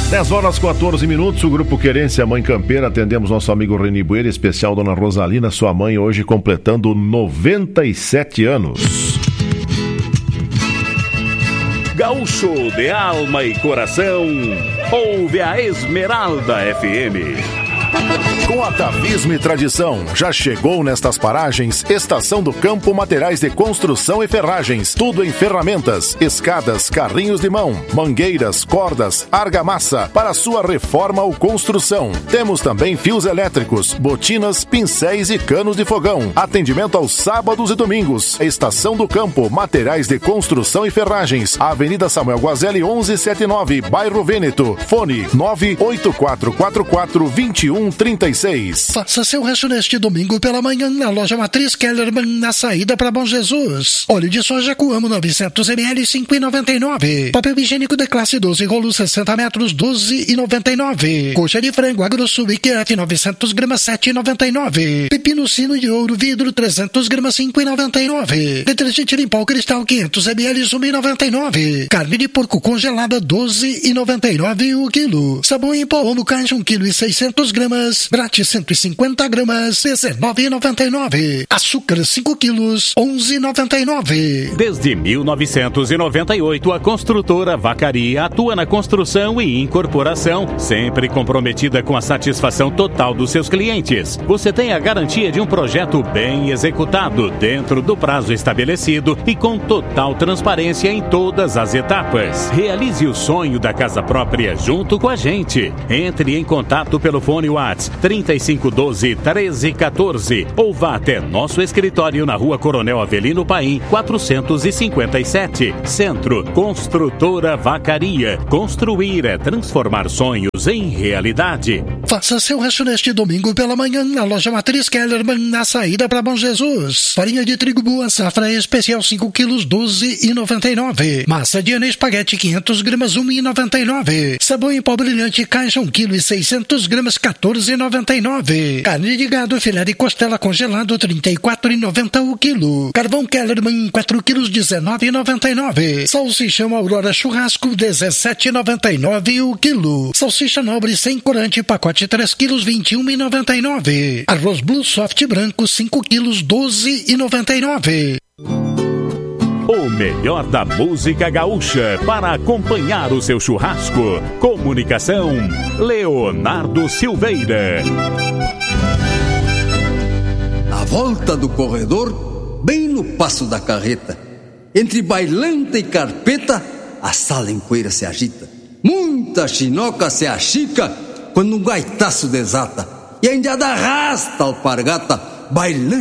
10h14, o Grupo Querência Mãe Campeira, atendemos nosso amigo Reni Bueira, especial Dona Rosalina, sua mãe, hoje completando 97 anos. Gaúcho de alma e coração, ouve a Esmeralda FM. Com atavismo e tradição, já chegou nestas paragens Estação do Campo Materiais de Construção e Ferragens. Tudo em ferramentas, escadas, carrinhos de mão, mangueiras, cordas, argamassa para sua reforma ou construção. Temos também fios elétricos, botinas, pincéis e canos de fogão. Atendimento aos sábados e domingos. Estação do Campo Materiais de Construção e Ferragens. Avenida Samuel Guazelli 1179, Bairro Vêneto. Fone 984442136. Faça seu rancho neste domingo pela manhã na loja Matriz Kellerman, na saída para Bom Jesus. Óleo de soja Coamo 900 ml, 5,99. Papel higiênico de classe 12, rolo 60 metros, 12,99. Coxa de frango AgroSul IQF 900 gramas, 7,99. Pepino sino de ouro vidro 300 gramas, 5,99. Detergente Limpol Cristal 500 ml, 1,99. Carne de porco congelada 12,99 o quilo. Sabão em pó Omo Caixa 1 kg e 600 gramas. Brate 150 gramas, R$19,99. Açúcar 5 quilos, R$11,99. Desde 1998, a construtora Vacaria atua na construção e incorporação, sempre comprometida com a satisfação total dos seus clientes. Você tem a garantia de um projeto bem executado, dentro do prazo estabelecido e com total transparência em todas as etapas. Realize o sonho da casa própria junto com a gente. Entre em contato pelo fone WhatsApp 3512-1314 ou vá até nosso escritório na Rua Coronel Avelino Paim, 457, Centro. Construtora Vacaria. Construir é transformar sonhos em realidade. Faça seu rancho neste domingo pela manhã na loja Matriz Kellerman, na saída para Bom Jesus. Farinha de trigo boa safra especial 5 quilos, 12,99. Massa de Ana espaguete 500 gramas, 1,99. Sabão em pó brilhante caixa 1 kg e 600 gramas, 14,99. Carne de gado, filé de costela congelado, R$34,90 o quilo. Carvão Kellerman, 4 quilos, R$19,99. Salsichão Aurora Churrasco, R$17,99 o quilo. Salsicha nobre sem corante, pacote 3 quilos, R$21,99. Arroz Blue Soft branco, 5 quilos, R$12,99. O melhor da música gaúcha para acompanhar o seu churrasco. Comunicação, Leonardo Silveira. Na volta do corredor, bem no passo da carreta, entre bailanta e carpeta, a sala em poeira se agita. Muita chinoca se achica quando um gaitaço desata e a indiada arrasta a alpargata, bailando